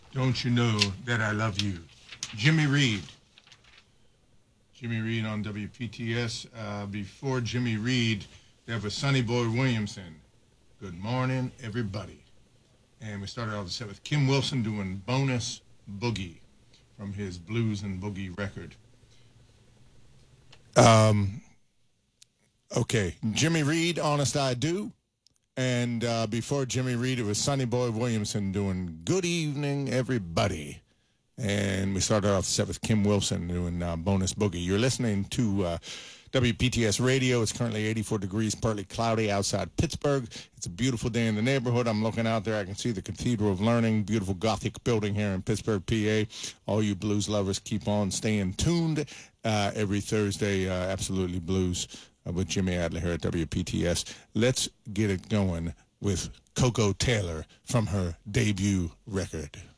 Don't you know that I love you? Jimmy Reed. Jimmy Reed on WPTS. Before Jimmy Reed, there was Sonny Boy Williamson. Good morning, everybody. And we started off the set with Kim Wilson doing Bonus Boogie from his Blues and Boogie record. Okay, Jimmy Reed, Honest I Do. And before Jimmy Reed, it was Sonny Boy Williamson doing Good Evening, Everybody. And we started off the set with Kim Wilson doing Bonus Boogie. You're listening to WPTS Radio. It's currently 84 degrees, partly cloudy outside Pittsburgh. It's a beautiful day in the neighborhood. I'm looking out there. I can see the Cathedral of Learning, beautiful Gothic building here in Pittsburgh, PA. All you blues lovers, keep on staying tuned every Thursday. Absolutely Blues with Jimmy Adler here at WPTS. Let's get it going with Koko Taylor from her debut record.